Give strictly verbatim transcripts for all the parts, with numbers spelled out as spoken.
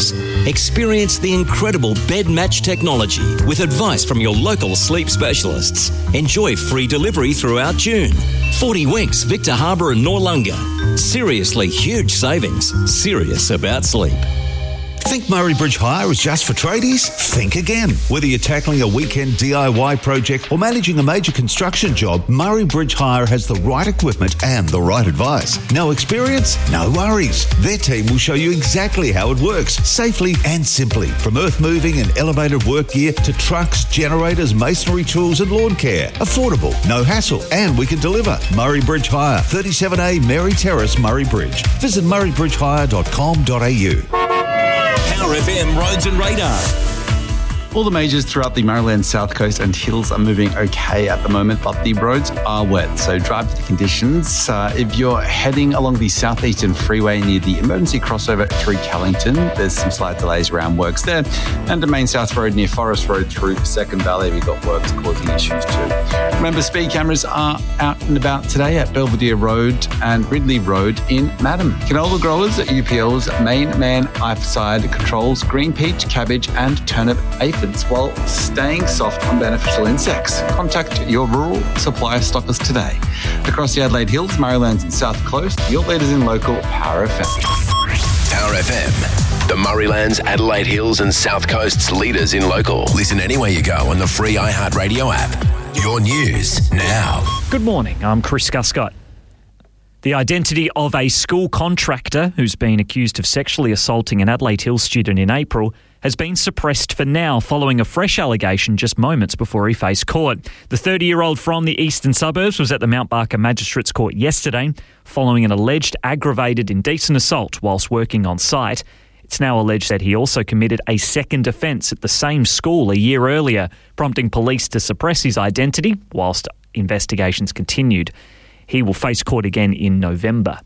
Hills. Experience the incredible bed match technology with advice from your local sleep specialists. Enjoy free delivery throughout June. forty Winks, Victor Harbour and Noarlunga. Seriously huge savings. Serious about sleep. Think Murray Bridge Hire is just for tradies? Think again. Whether you're tackling a weekend D I Y project or managing a major construction job, Murray Bridge Hire has the right equipment and the right advice. No experience? No worries. Their team will show you exactly how it works, safely and simply. From earth moving and elevated work gear to trucks, generators, masonry tools and lawn care. Affordable, no hassle, and we can deliver. Murray Bridge Hire, thirty-seven A Mary Terrace, Murray Bridge. Visit murray bridge hire dot com dot a u. Power F M Roads and Radar. All the majors throughout the Maryland South Coast and hills are moving okay at the moment, but the roads are wet, so drive to the conditions. Uh, if you're heading along the Southeastern Freeway near the emergency crossover through Callington, there's some slight delays around works there. And the main South Road near Forest Road through Second Valley, we've got works causing issues too. Remember, speed cameras are out and about today at Belvedere Road and Ridley Road in Madam. Canola growers at U P L's main man Ifeside controls green peach, cabbage and turnip aphids while staying soft on beneficial insects. Contact your rural supplier stockers today. Across the Adelaide Hills, Marylands and South Coast, your leaders in local Power F M. Power F M. The Murraylands, Adelaide Hills and South Coast's leaders in local. Listen anywhere you go on the free iHeartRadio app. Your news now. Good morning, I'm Chris Guscott. The identity of a school contractor who's been accused of sexually assaulting an Adelaide Hills student in April has been suppressed for now following a fresh allegation just moments before he faced court. The thirty-year-old from the eastern suburbs was at the Mount Barker Magistrates Court yesterday following an alleged aggravated indecent assault whilst working on site. It's now alleged that he also committed a second offence at the same school a year earlier, prompting police to suppress his identity whilst investigations continued. He will face court again in November.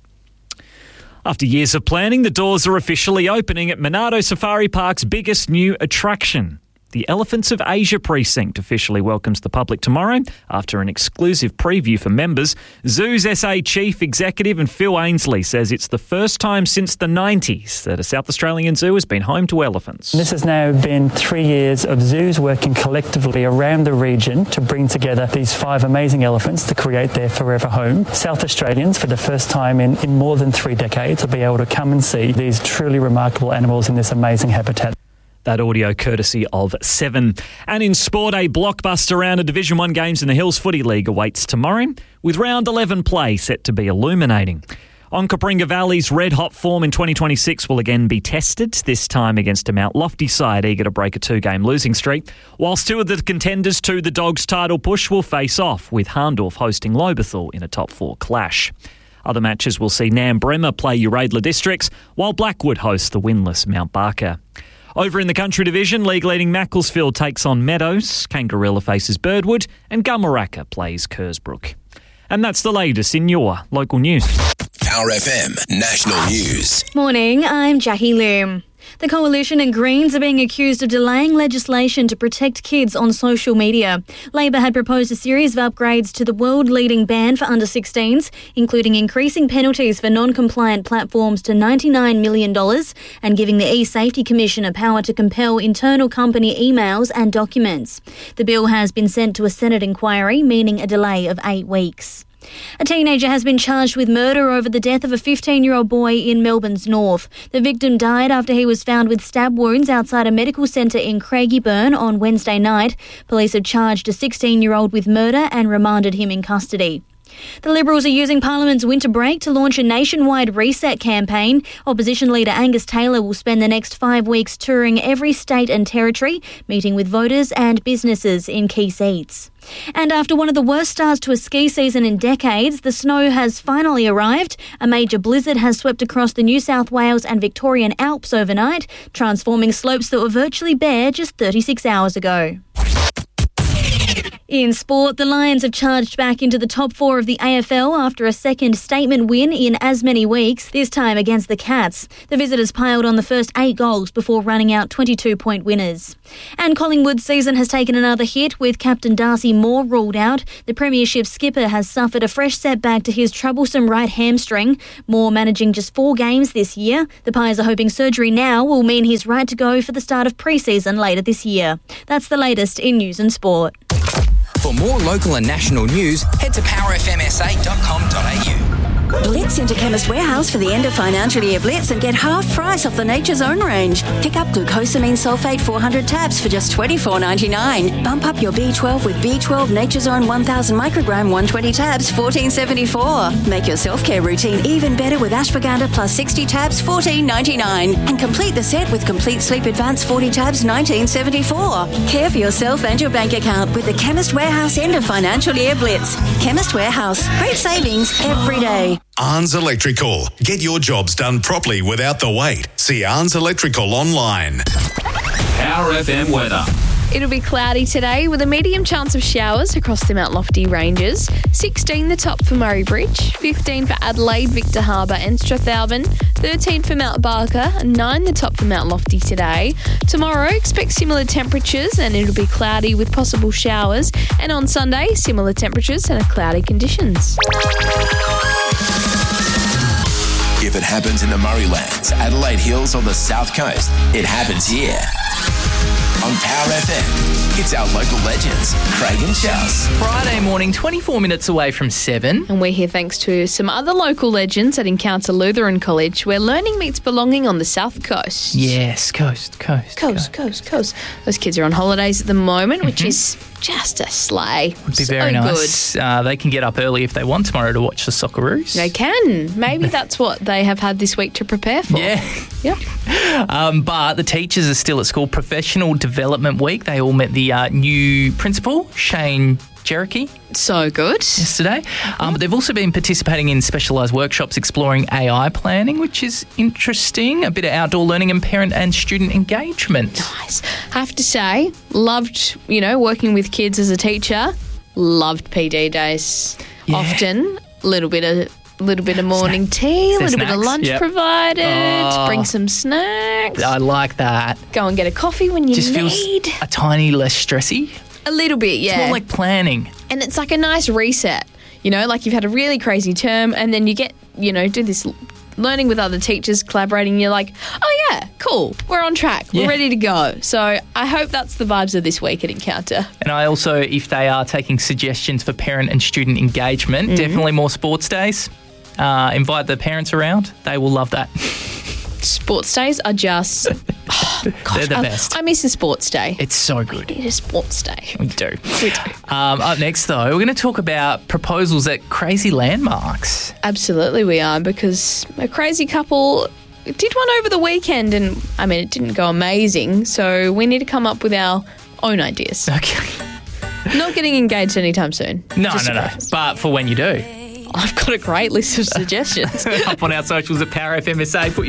After years of planning, the doors are officially opening at Monado Safari Park's biggest new attraction. The Elephants of Asia precinct officially welcomes the public tomorrow after an exclusive preview for members. Zoo's S A Chief Executive and Phil Ainsley says it's the first time since the nineties that a South Australian zoo has been home to elephants. This has now been three years of zoos working collectively around the region to bring together these five amazing elephants to create their forever home. South Australians, for the first time in, in more than three decades, will be able to come and see these truly remarkable animals in this amazing habitat. That audio courtesy of Seven. And in sport, a blockbuster round of Division one games in the Hills Footy League awaits tomorrow, with round eleven play set to be illuminating. On Copringa Valley's red-hot form in twenty twenty-six will again be tested, this time against a Mount Lofty side eager to break a two-game losing streak, whilst two of the contenders to the Dogs' title push will face off, with Hahndorf hosting Lobethal in a top-four clash. Other matches will see Nambremma play Uradla Districts, while Blackwood hosts the winless Mount Barker. Over in the Country Division, league-leading Macclesfield takes on Meadows, Kangarilla faces Birdwood, and Gummaraka plays Kersbrook. And that's the latest in your local news. Power F M National News. Morning, I'm Jackie Loom. The Coalition and Greens are being accused of delaying legislation to protect kids on social media. Labor had proposed a series of upgrades to the world-leading ban for under sixteens, including increasing penalties for non-compliant platforms to ninety-nine million dollars and giving the E-Safety Commission a power to compel internal company emails and documents. The bill has been sent to a Senate inquiry, meaning a delay of eight weeks. A teenager has been charged with murder over the death of a fifteen-year-old boy in Melbourne's north. The victim died after he was found with stab wounds outside a medical centre in Craigieburn on Wednesday night. Police have charged a sixteen-year-old with murder and remanded him in custody. The Liberals are using Parliament's winter break to launch a nationwide reset campaign. Opposition leader Angus Taylor will spend the next five weeks touring every state and territory, meeting with voters and businesses in key seats. And after one of the worst starts to a ski season in decades, the snow has finally arrived. A major blizzard has swept across the New South Wales and Victorian Alps overnight, transforming slopes that were virtually bare just thirty-six hours ago. In sport, the Lions have charged back into the top four of the A F L after a second statement win in as many weeks, this time against the Cats. The visitors piled on the first eight goals before running out twenty-two point winners. And Collingwood's season has taken another hit with captain Darcy Moore ruled out. The Premiership skipper has suffered a fresh setback to his troublesome right hamstring. Moore managing just four games this year. The Pies are hoping surgery now will mean he's right to go for the start of pre-season later this year. That's the latest in news and sport. For more local and national news, head to power f m s a dot com dot a u. Blitz into Chemist Warehouse for the end of financial year blitz and get half price off the Nature's Own range. Pick up glucosamine sulfate four hundred tabs for just twenty-four ninety-nine. Bump up your B twelve with B twelve Nature's Own one thousand microgram one hundred twenty tabs, fourteen seventy-four. Make your self-care routine even better with ashwagandha plus sixty tabs, fourteen ninety-nine. And complete the set with Complete Sleep Advance forty tabs, nineteen seventy-four. Care for yourself and your bank account with the Chemist Warehouse end of financial year blitz. Chemist Warehouse. Great savings every day. Arns Electrical. Get your jobs done properly without the wait. See Arns Electrical online. Power F M weather. It'll be cloudy today with a medium chance of showers across the Mount Lofty ranges. sixteen the top for Murray Bridge, fifteen for Adelaide, Victor Harbour and Strathalbyn, thirteen for Mount Barker, and nine the top for Mount Lofty today. Tomorrow, expect similar temperatures and it'll be cloudy with possible showers. And on Sunday, similar temperatures and cloudy conditions. If it happens in the Murraylands, Adelaide Hills or the South Coast, it happens here. On Power F M, it's our local legends, Craig and Chels. Friday morning, twenty-four minutes away from seven. And we're here thanks to some other local legends at Encounter Lutheran College, where learning meets belonging on the South Coast. Yes, coast, coast, coast, coast, coast. Those kids are on holidays at the moment, which mm-hmm. is just a sleigh. Would be so very nice. Uh, they can get up early if they want tomorrow to watch the Socceroos. They can. Maybe that's what they have had this week to prepare for. Yeah. Yep. Um, but the teachers are still at school. Professional Development Week. They all met the uh, new principal, Shane Cherokee. So good. Yesterday. Um, but they've also been participating in specialised workshops exploring A I planning, which is interesting. A bit of outdoor learning and parent and student engagement. Nice. Have to say, loved, you know, working with kids as a teacher. Loved P D days. Yeah. Often, a little bit of... little bit of morning Snack. tea, a little snacks? bit of lunch yep. provided, oh, bring some snacks. I like that. Go and get a coffee when you Just need. Feels a tiny less stressy. A little bit, yeah. It's more like planning. And it's like a nice reset. You know, like you've had a really crazy term and then you get, you know, do this learning with other teachers, collaborating, and you're like, oh yeah, cool, we're on track, yeah. we're ready to go. So I hope that's the vibes of this week at Encounter. And I also, if they are taking suggestions for parent and student engagement, mm-hmm. definitely more sports days. Uh, invite the parents around. They will love that. Sports days are just... Oh, gosh, they're the I, best. I miss a sports day. It's so good. We need a sports day. We do. We do. Um, up next, though, we're going to talk about proposals at crazy landmarks. Absolutely we are, because a crazy couple did one over the weekend and, I mean, it didn't go amazing, so we need to come up with our own ideas. Okay. Not getting engaged anytime soon. No, no, no. But for when you do. I've got a great list of suggestions. Up on our socials at Power F M S A. Put your